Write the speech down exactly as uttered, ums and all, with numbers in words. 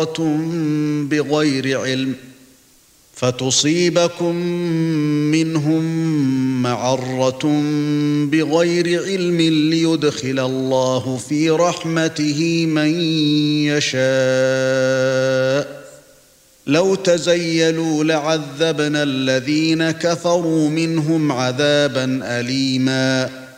بغير علم فتصيبكم منهم معرة بغير علم ليدخل الله في رحمته من يشاء لو تزيلوا لعذبنا الذين كفروا منهم عذابا أليما